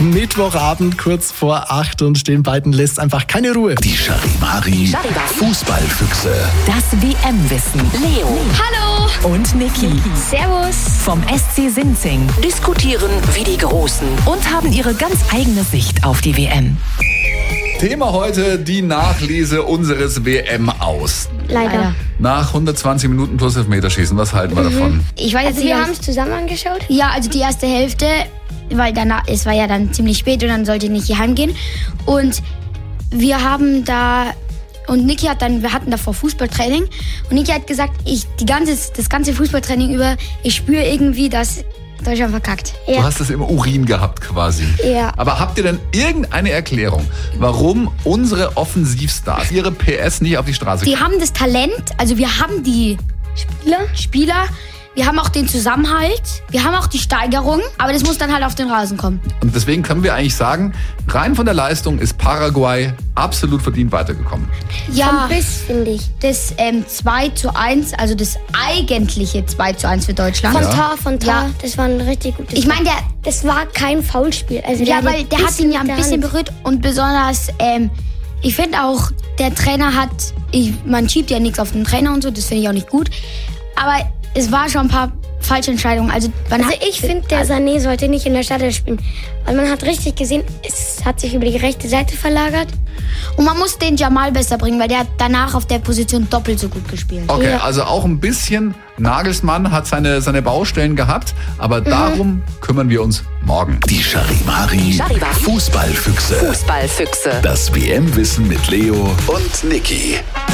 Mittwochabend, kurz vor 8 und den beiden lässt einfach keine Ruhe. Die Charivari Fußballfüchse. Das WM-Wissen. Leo. Hallo. Und Niki. Servus. Vom SC Sinzing. Diskutieren wie die Großen und haben ihre ganz eigene Sicht auf die WM. Thema heute die Nachlese unseres WM-Aus. Leider. Nach 120 Minuten plus Elfmeterschießen, was halten wir davon? Ich weiß Also wir haben es zusammen angeschaut. Ja, also die erste Hälfte, weil danach, es war ja dann ziemlich spät und dann sollte Niki heimgehen. Und wir haben da, und Niki hat dann, wir hatten davor Fußballtraining und Niki hat gesagt, das ganze Fußballtraining über, ich spüre irgendwie, dass Deutschland verkackt. Du hast es im Urin gehabt quasi. Ja. Aber habt ihr denn irgendeine Erklärung, warum unsere Offensivstars ihre PS nicht auf die Straße Die haben das Talent, also wir haben die Spieler, wir haben auch den Zusammenhalt, wir haben auch die Steigerung, aber das muss dann halt auf den Rasen kommen. Und deswegen können wir eigentlich sagen, rein von der Leistung ist Paraguay absolut verdient weitergekommen. Ja, Vom Biss, finde ich. das 2:1, also das eigentliche 2:1 für Deutschland. Von Tar. Ja. Das war ein richtig gutes Ich meine, das war kein Foulspiel. Also weil der hat ihn ja ein bisschen berührt und besonders, ich finde auch, der Trainer hat, man schiebt ja nichts auf den Trainer und so, das finde ich auch nicht gut, aber es war schon ein paar falsche Entscheidungen. Also ich finde, der Sané sollte nicht in der Startelf spielen. Weil man hat richtig gesehen, es hat sich über die rechte Seite verlagert. Und man muss den Jamal besser bringen, weil der hat danach auf der Position doppelt so gut gespielt. Okay, Ja. also auch ein bisschen Nagelsmann hat seine Baustellen gehabt, aber darum kümmern wir uns morgen. Die Charivari Fußballfüchse. Fußballfüchse. Das WM-Wissen mit Leo und Niki.